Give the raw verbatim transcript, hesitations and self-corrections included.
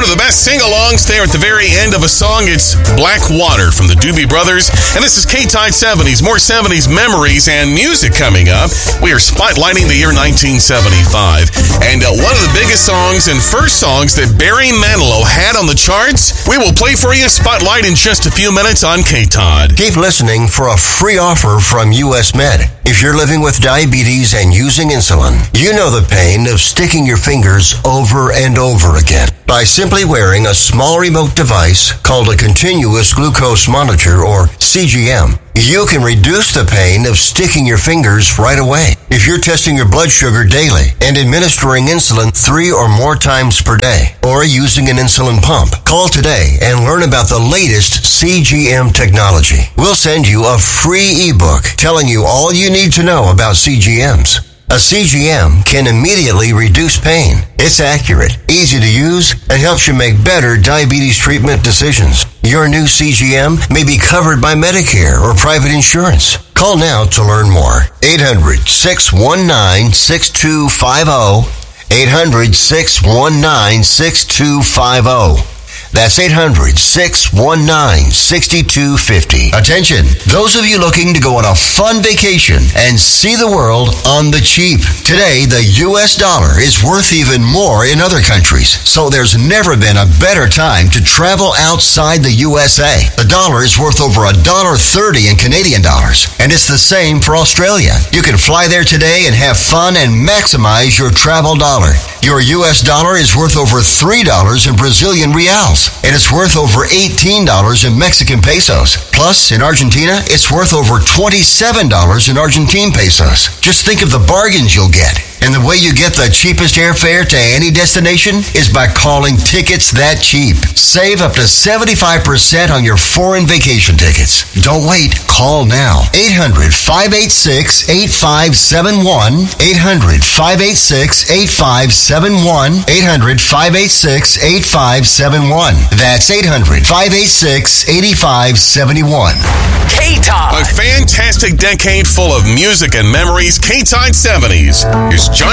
One of the best sing-alongs there at the very end of a song. It's Black Water from the Doobie Brothers. And this is K-Tide seventies. More seventies memories and music coming up. We are spotlighting the year nineteen seventy-five. And uh, one of the biggest songs and first songs that Barry Manilow had on the charts, we will play for you Spotlight in just a few minutes on K-Tide. Keep listening for a free offer from U S Med. If you're living with diabetes and using insulin, you know the pain of sticking your fingers over and over again. By simply wearing a small remote device called a continuous glucose monitor, or C G M, you can reduce the pain of sticking your fingers right away. If you're testing your blood sugar daily and administering insulin three or more times per day, or using an insulin pump, call today and learn about the latest C G M technology. We'll send you a free ebook telling you all you need to know about C G Ms. A C G M can immediately reduce pain. It's accurate, easy to use, and helps you make better diabetes treatment decisions. Your new C G M may be covered by Medicare or private insurance. Call now to learn more. eight hundred, six one nine, six two five zero. eight hundred, six one nine, six two five zero. That's eight hundred, six one nine, six two five zero. Attention, those of you looking to go on a fun vacation and see the world on the cheap. Today, the U S dollar is worth even more in other countries, so there's never been a better time to travel outside the U S A. The dollar is worth over one dollar thirty in Canadian dollars, and it's the same for Australia. You can fly there today and have fun and maximize your travel dollar. Your U S dollar is worth over three dollars in Brazilian reals, and it's worth over eighteen dollars in Mexican pesos. Plus, in Argentina, it's worth over twenty-seven dollars in Argentine pesos. Just think of the bargains you'll get. And the way you get the cheapest airfare to any destination is by calling Tickets That Cheap. Save up to seventy-five percent on your foreign vacation tickets. Don't wait. Call now. eight hundred, five eight six, eight five seven one. eight hundred, five eight six, eight five seven one. eight hundred, five eight six, eight five seven one. That's eight hundred, five eight six, eight five seven one. K-Tide. A fantastic decade full of music and memories. K-Tide seventies. Here's John